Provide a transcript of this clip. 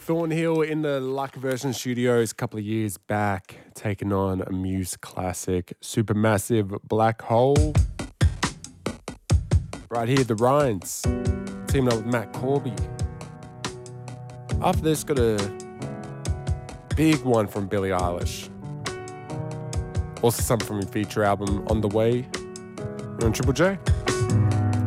Thornhill in the Luck Version Studios a couple of years back, taking on a Muse classic, Supermassive Black Hole. Right here, The Rhines, teaming up with Matt Corby. After this, got a big one from Billie Eilish. Also something from your feature album On The Way. You're on Triple J.